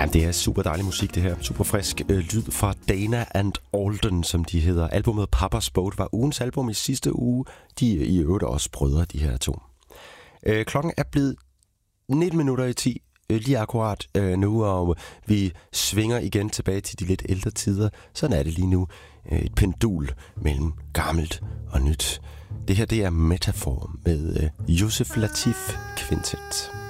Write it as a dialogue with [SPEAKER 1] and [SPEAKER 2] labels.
[SPEAKER 1] Ja, det er super dejlig musik, det her. Super frisk lyd fra Dana and Alden, som de hedder. Albumet Papa's Boat var ugens album i sidste uge. De er i øvrigt også brødre, de her to. Klokken er blevet 19 minutter i 10, lige akkurat nu, og vi svinger igen tilbage til de lidt ældre tider. Sådan er det lige nu. Et pendul mellem gammelt og nyt. Det her, det er Metafor med Yusef Lateef Quintet.